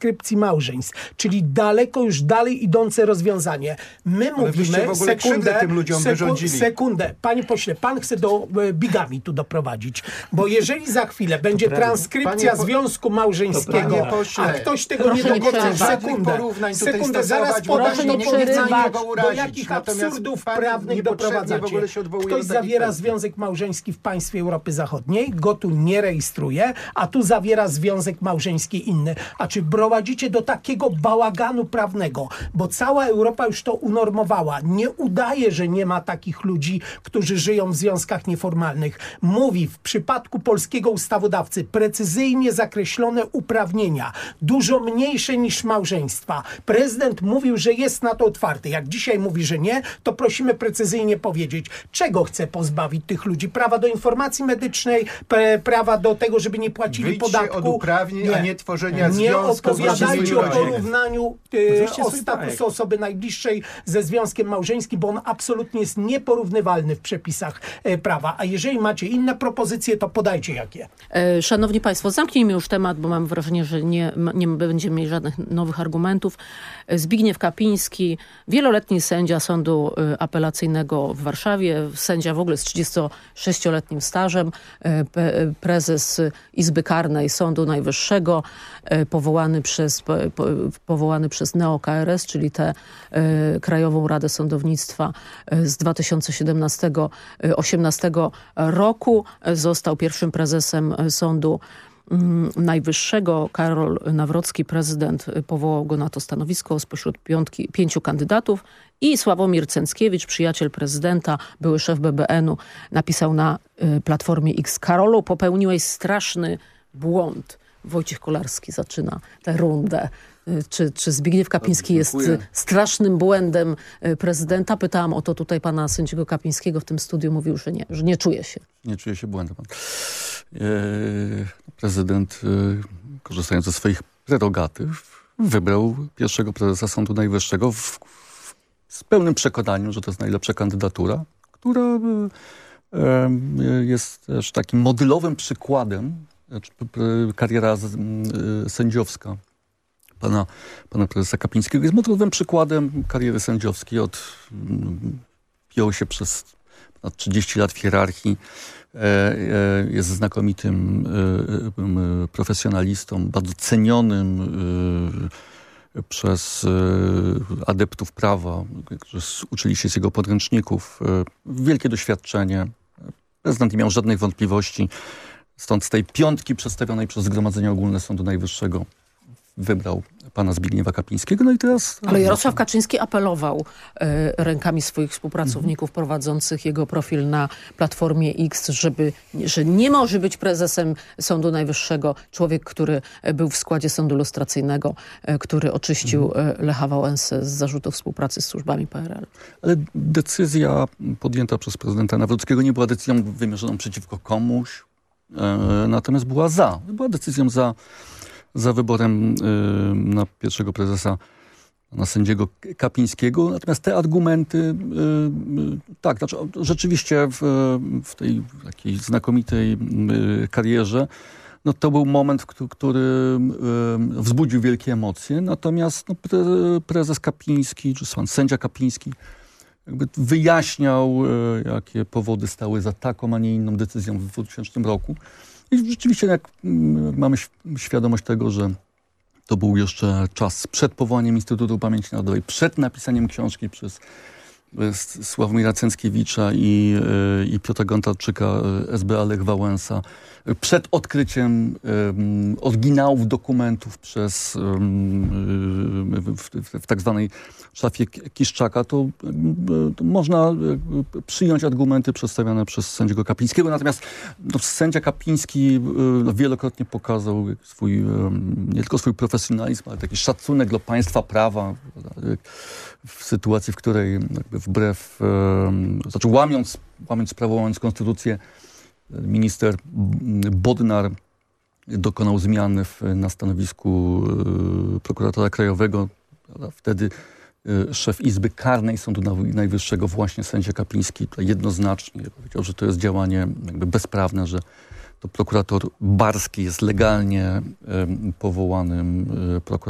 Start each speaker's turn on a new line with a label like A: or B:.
A: transkrypcji małżeństw, czyli daleko już dalej idące rozwiązanie. My mówimy, sekundę, panie pośle, pan chce do bigami tu doprowadzić, bo jeżeli za chwilę będzie transkrypcja związku małżeńskiego, a ktoś tego nie dokończy, sekundę, zaraz podam do jakich absurdów prawnych doprowadzacie. Ktoś zawiera związek małżeński w państwie Europy Zachodniej, go tu nie rejestruje, a tu zawiera związek małżeński inny. A czy prowadzicie do takiego bałaganu prawnego, bo cała Europa już to unormowała. Nie udaje, że nie ma takich ludzi, którzy żyją w związkach nieformalnych. Mówi w przypadku polskiego ustawodawcy precyzyjnie zakreślone uprawnienia, dużo mniejsze niż małżeństwa. Prezydent mówił, że jest na to otwarty. Jak dzisiaj mówi, że nie, to prosimy precyzyjnie powiedzieć, czego chce pozbawić tych ludzi. Prawa do informacji medycznej, prawa do tego, żeby nie płacili podatku.
B: Od uprawnień, a nie tworzenia
A: nie
B: związku.
A: Nie opowiadajcie o porównaniu o statusu osoby najbliższej ze związkiem małżeńskim, bo on absolutnie jest nieporównywalny w przepisach prawa. A jeżeli macie inne propozycje, to podajcie jakie.
C: Szanowni Państwo, zamknijmy już temat, bo mam wrażenie, że nie będziemy mieli żadnych nowych argumentów. Zbigniew Kapiński, wieloletni sędzia Sądu Apelacyjnego w Warszawie, sędzia w ogóle z 36-letnim stażem, prezes Izby Karnej Sądu Najwyższego, powołany przez NeoKRS, czyli tę Krajową Radę Sądownictwa z 2017-18 roku. Został pierwszym prezesem Sądu Najwyższego. Karol Nawrocki, prezydent, powołał go na to stanowisko spośród 5 kandydatów i Sławomir Cęckiewicz, przyjaciel prezydenta, były szef BBN-u, napisał na Platformie X: Karolu, popełniłeś straszny błąd. Wojciech Kolarski zaczyna tę rundę. Czy Zbigniew Kapiński jest strasznym błędem prezydenta? Pytałam o to tutaj pana sędziego Kapińskiego w tym studiu. Mówił, że nie czuje się.
D: Nie czuje się błędem. Prezydent, korzystając ze swoich prerogatyw, wybrał pierwszego prezesa Sądu Najwyższego z pełnym przekonaniem, że to jest najlepsza kandydatura, która jest też takim modelowym przykładem. Kariera sędziowska pana prezesa Kapińskiego jest modelowym przykładem kariery sędziowskiej. Wpiął się przez ponad 30 lat w hierarchii. Jest znakomitym profesjonalistą, bardzo cenionym przez adeptów prawa, którzy uczyli się z jego podręczników. Wielkie doświadczenie. Prezydent nie miał żadnych wątpliwości. Stąd z tej piątki przedstawionej przez Zgromadzenie Ogólne Sądu Najwyższego wybrał pana Zbigniewa Kapińskiego. No i teraz...
C: Ale Jarosław Kaczyński apelował rękami swoich współpracowników prowadzących jego profil na Platformie X, że nie może być prezesem Sądu Najwyższego człowiek, który był w składzie Sądu Lustracyjnego, który oczyścił Lecha Wałęsę z zarzutów współpracy z służbami PRL.
D: Ale decyzja podjęta przez prezydenta Nawrockiego nie była decyzją wymierzoną przeciwko komuś, natomiast była decyzją za wyborem na pierwszego prezesa, na sędziego Kapińskiego. Natomiast te argumenty, tak, znaczy rzeczywiście w tej takiej znakomitej karierze, no to był moment, który wzbudził wielkie emocje. Natomiast prezes Kapiński, czy sędzia Kapiński jakby wyjaśniał, jakie powody stały za taką, a nie inną decyzją w 2000 roku. I rzeczywiście jak mamy świadomość tego, że to był jeszcze czas przed powołaniem Instytutu Pamięci Narodowej, przed napisaniem książki przez Sławomira Cęckiewicza i Piotra Gontarczyka SB Lech Wałęsa, przed odkryciem oryginałów dokumentów w tak zwanej szafie Kiszczaka, to można przyjąć argumenty przedstawiane przez sędziego Kapińskiego. Natomiast sędzia Kapiński wielokrotnie pokazał nie tylko swój profesjonalizm, ale taki szacunek dla państwa prawa w sytuacji, w której wbrew, łamiąc prawo, łamiąc konstytucję, minister Bodnar dokonał zmiany na stanowisku prokuratora krajowego. Wtedy szef Izby Karnej Sądu Najwyższego, właśnie sędzia Kapiński, jednoznacznie powiedział, że to jest działanie bezprawne, że to prokurator Barski jest legalnie powołanym prokuratorem.